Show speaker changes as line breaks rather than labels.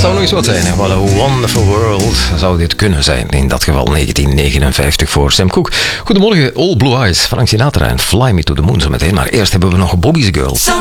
zou nog eens wat zijn. Hè? What a wonderful world zou dit kunnen zijn. In dat geval 1959 voor Sam Cooke. Goedemorgen, All Blue Eyes, Frank Sinatra en Fly Me to the Moon zometeen. Maar eerst hebben we nog Bobby's Girl.